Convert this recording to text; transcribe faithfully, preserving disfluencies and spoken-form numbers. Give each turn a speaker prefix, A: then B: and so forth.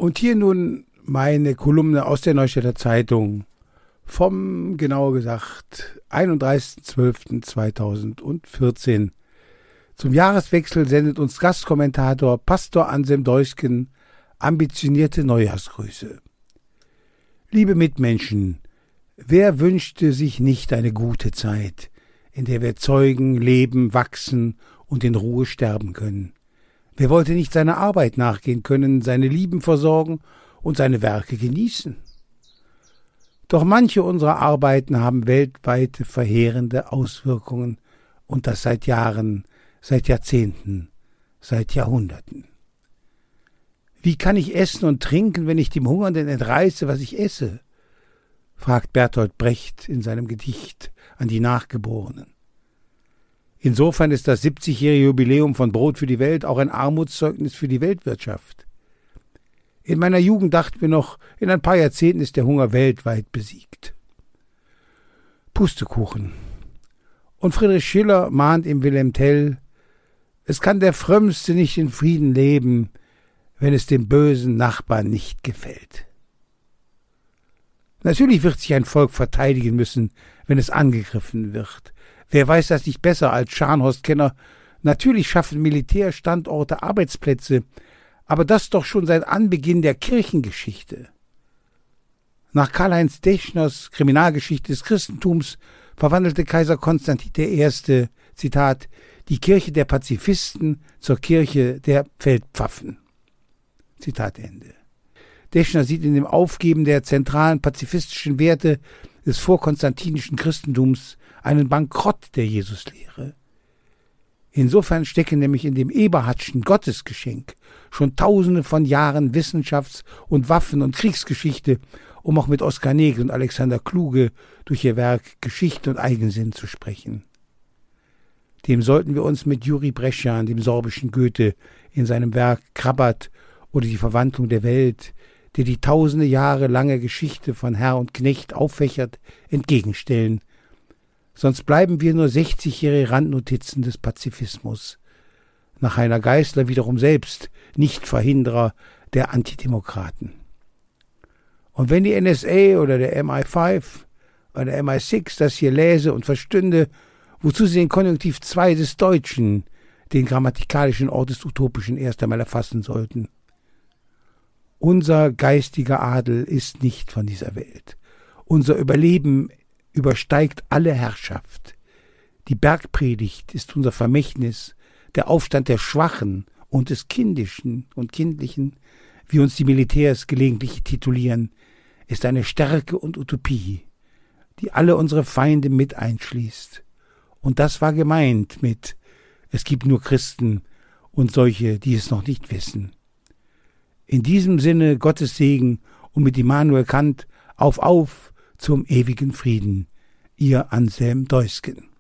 A: Und hier nun meine Kolumne aus der Neustädter Zeitung vom, genauer gesagt, einunddreißigsten zwölften zweitausendvierzehn. Zum Jahreswechsel sendet uns Gastkommentator Pastor Anselm Deusken ambitionierte Neujahrsgrüße. Liebe Mitmenschen, wer wünschte sich nicht eine gute Zeit, in der wir zeugen, leben, wachsen und in Ruhe sterben können? Wer wollte nicht seiner Arbeit nachgehen können, seine Lieben versorgen und seine Werke genießen? Doch manche unserer Arbeiten haben weltweite verheerende Auswirkungen, und das seit Jahren, seit Jahrzehnten, seit Jahrhunderten. Wie kann ich essen und trinken, wenn ich dem Hungernden entreiße, was ich esse? Fragt Bertolt Brecht in seinem Gedicht an die Nachgeborenen. Insofern ist das siebzigjährige Jubiläum von Brot für die Welt auch ein Armutszeugnis für die Weltwirtschaft. In meiner Jugend dachten wir noch, in ein paar Jahrzehnten ist der Hunger weltweit besiegt. Pustekuchen. Und Friedrich Schiller mahnt im Wilhelm Tell: Es kann der Frömmste nicht in Frieden leben, wenn es dem bösen Nachbarn nicht gefällt. Natürlich wird sich ein Volk verteidigen müssen, wenn es angegriffen wird. Wer weiß das nicht besser als Scharnhorst-Kenner? Natürlich schaffen Militärstandorte Arbeitsplätze, aber das doch schon seit Anbeginn der Kirchengeschichte. Nach Karl-Heinz Deschners Kriminalgeschichte des Christentums verwandelte Kaiser Konstantin der Erste, Zitat, die Kirche der Pazifisten zur Kirche der Feldpfaffen. Zitat Ende. Deschner sieht in dem Aufgeben der zentralen pazifistischen Werte des vorkonstantinischen Christentums einen Bankrott der Jesuslehre. Insofern stecken nämlich in dem Eberhardtschen Gottesgeschenk schon tausende von Jahren Wissenschafts- und Waffen- und Kriegsgeschichte, um auch mit Oskar Negl und Alexander Kluge durch ihr Werk Geschichte und Eigensinn zu sprechen. Dem sollten wir uns mit Juri Brescian, dem sorbischen Goethe, in seinem Werk Krabat oder die Verwandlung der Welt, der die tausende Jahre lange Geschichte von Herr und Knecht auffächert, entgegenstellen. Sonst bleiben wir nur sechzigjährige Randnotizen des Pazifismus. Nach Heiner Geißler wiederum selbst Nichtverhinderer der Antidemokraten. Und wenn die N S A oder der M I fünf oder der M I sechs das hier läse und verstünde, wozu sie den Konjunktiv zwei des Deutschen, den grammatikalischen Ort des Utopischen, erst einmal erfassen sollten. Unser geistiger Adel ist nicht von dieser Welt. Unser Überleben übersteigt alle Herrschaft. Die Bergpredigt ist unser Vermächtnis, der Aufstand der Schwachen und des Kindischen und Kindlichen, wie uns die Militärs gelegentlich titulieren, ist eine Stärke und Utopie, die alle unsere Feinde mit einschließt. Und das war gemeint mit: Es gibt nur Christen und solche, die es noch nicht wissen. In diesem Sinne Gottes Segen und mit Immanuel Kant auf, auf zum ewigen Frieden. Ihr Anselm Deusken.